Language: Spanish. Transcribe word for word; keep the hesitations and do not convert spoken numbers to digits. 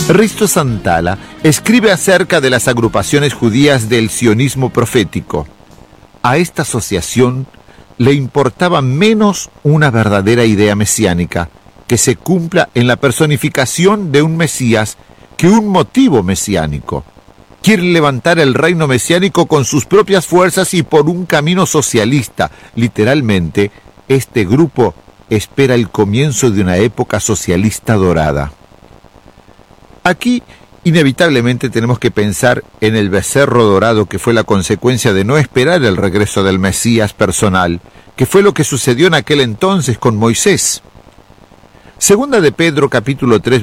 Risto Santala escribe acerca de las agrupaciones judías del sionismo profético. A esta asociación le importaba menos una verdadera idea mesiánica, que se cumpla en la personificación de un Mesías, que un motivo mesiánico. Quiere levantar el reino mesiánico con sus propias fuerzas y por un camino socialista. Literalmente, este grupo espera el comienzo de una época socialista dorada. Aquí, inevitablemente, tenemos que pensar en el becerro dorado, que fue la consecuencia de no esperar el regreso del Mesías personal, que fue lo que sucedió en aquel entonces con Moisés. Segunda de Pedro, capítulo tres,